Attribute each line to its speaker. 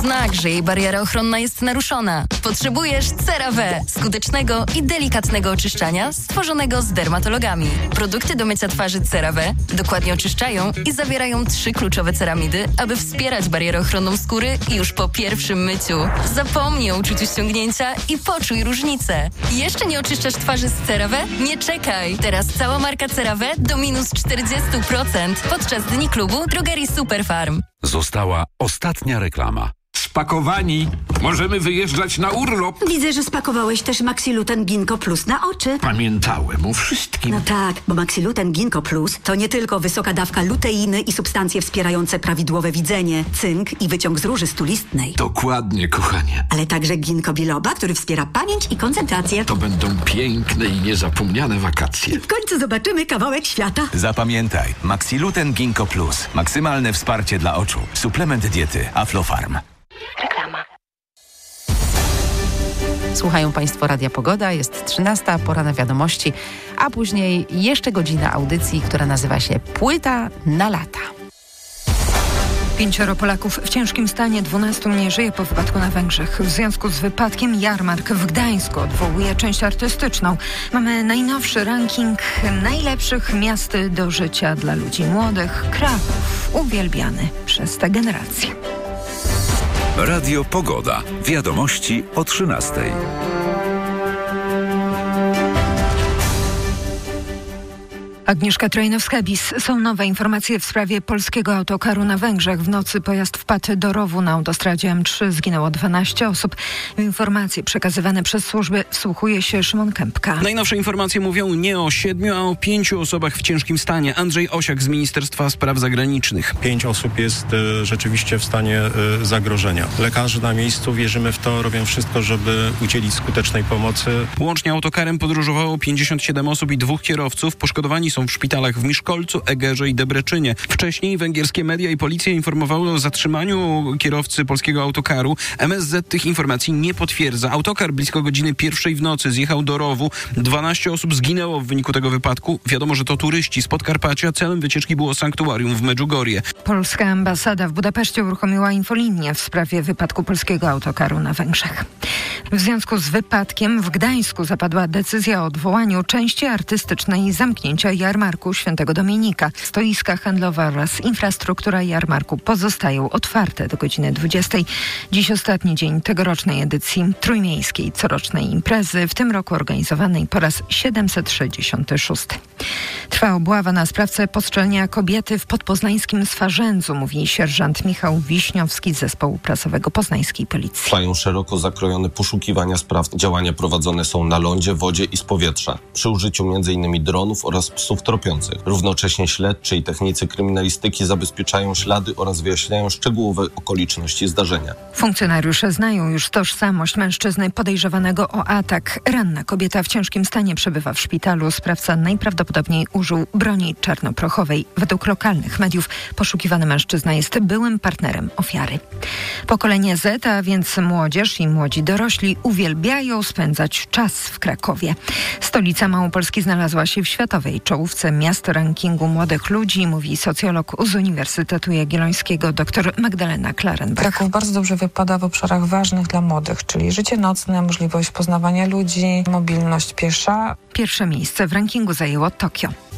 Speaker 1: Znak, że jej bariera ochronna jest naruszona. Potrzebujesz CeraVe, skutecznego i delikatnego oczyszczania stworzonego z dermatologami. Produkty do mycia twarzy CeraVe dokładnie oczyszczają i zawierają 3 kluczowe ceramidy, aby wspierać barierę ochronną skóry już po pierwszym myciu. Zapomnij o uczuciu ściągnięcia i poczuj różnicę. Jeszcze nie oczyszczasz twarzy z CeraVe? Nie czekaj! Teraz cała marka CeraVe do minus 40% podczas Dni Klubu Drogerii Superfarm.
Speaker 2: Została ostatnia reklama.
Speaker 3: Spakowani. Możemy wyjeżdżać na urlop.
Speaker 4: Widzę, że spakowałeś też Maxiluten Ginkgo Plus na oczy.
Speaker 3: Pamiętałem o wszystkim.
Speaker 4: No tak, bo Maxiluten Ginkgo Plus to nie tylko wysoka dawka luteiny i substancje wspierające prawidłowe widzenie, cynk i wyciąg z róży stulistnej.
Speaker 3: Dokładnie, kochanie.
Speaker 4: Ale także ginkgo biloba, który wspiera pamięć i koncentrację.
Speaker 3: To będą piękne i niezapomniane wakacje.
Speaker 4: W końcu zobaczymy kawałek świata.
Speaker 5: Zapamiętaj, Maxiluten Ginkgo Plus. Maksymalne wsparcie dla oczu. Suplement diety Aflofarm.
Speaker 6: Reklama. Słuchają Państwo Radia Pogoda, jest 13, pora na wiadomości, a później jeszcze godzina audycji, która nazywa się Płyta na lata.
Speaker 7: 5 Polaków w ciężkim stanie, 12 nie żyje po wypadku na Węgrzech. W związku z wypadkiem jarmark w Gdańsku odwołuje część artystyczną. Mamy najnowszy ranking najlepszych miast do życia dla ludzi młodych. Kraków, uwielbiany przez tę generację.
Speaker 2: Radio Pogoda. Wiadomości o 13:00.
Speaker 7: Agnieszka Trojnowska-Bis. Są nowe informacje w sprawie polskiego autokaru na Węgrzech. W nocy pojazd wpadł do rowu na autostradzie M3. Zginęło 12 osób. W informacje przekazywane przez służby wsłuchuje się Szymon Kępka.
Speaker 8: Najnowsze informacje mówią nie o 7, a o 5 osobach w ciężkim stanie. Andrzej Osiak z Ministerstwa Spraw Zagranicznych.
Speaker 9: 5 osób jest rzeczywiście w stanie zagrożenia. Lekarze na miejscu, wierzymy w to, robią wszystko, żeby udzielić skutecznej pomocy.
Speaker 8: Łącznie autokarem podróżowało 57 osób i 2 kierowców. Poszkodowani są w szpitalach w Miszkolcu, Egerze i Debreczynie. Wcześniej węgierskie media i policja informowały o zatrzymaniu kierowcy polskiego autokaru. MSZ tych informacji nie potwierdza. Autokar blisko godziny 1:00 w nocy zjechał do rowu. 12 osób zginęło w wyniku tego wypadku. Wiadomo, że to turyści z Podkarpacia. Celem wycieczki było sanktuarium w Medjugorje.
Speaker 7: Polska ambasada w Budapeszcie uruchomiła infolinię w sprawie wypadku polskiego autokaru na Węgrzech. W związku z wypadkiem w Gdańsku zapadła decyzja o odwołaniu części artystycznej i zamknięcia jarmarku Świętego Dominika. Stoiska handlowe oraz infrastruktura jarmarku pozostają otwarte do godziny 20:00. Dziś ostatni dzień tegorocznej edycji trójmiejskiej corocznej imprezy, w tym roku organizowanej po raz 766. Trwa obława na sprawcę postrzelenia kobiety w podpoznańskim Swarzędzu, mówi sierżant Michał Wiśniowski z zespołu prasowego poznańskiej policji.
Speaker 10: Trwają szeroko zakrojone poszukiwania sprawców. Działania prowadzone są na lądzie, wodzie i z powietrza, przy użyciu m.in. dronów oraz psów tropiących. Równocześnie śledczy i technicy kryminalistyki zabezpieczają ślady oraz wyjaśniają szczegółowe okoliczności zdarzenia.
Speaker 7: Funkcjonariusze znają już tożsamość mężczyzny podejrzewanego o atak. Ranna kobieta w ciężkim stanie przebywa w szpitalu. Sprawca najprawdopodobniej użył broni czarnoprochowej. Według lokalnych mediów poszukiwany mężczyzna jest byłym partnerem ofiary. Pokolenie Z, a więc młodzież i młodzi dorośli, uwielbiają spędzać czas w Krakowie. Stolica Małopolski znalazła się w światowej czołówce miast rankingu młodych ludzi, mówi socjolog z Uniwersytetu Jagiellońskiego dr Magdalena Klarenbach.
Speaker 11: Kraków bardzo dobrze wypada w obszarach ważnych dla młodych, czyli życie nocne, możliwość poznawania ludzi, mobilność piesza.
Speaker 7: Pierwsze miejsce w rankingu zajęło Tokio.